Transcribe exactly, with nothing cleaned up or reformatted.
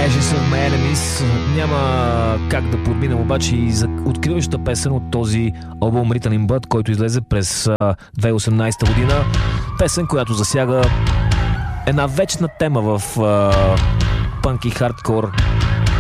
Ashes of My Enemies. Няма как да подминем обаче и за откриващата песен от този албум Written in Blood, който излезе през две хиляди и осемнадесета година. Песен, която засяга една вечна тема в пънк и хардкор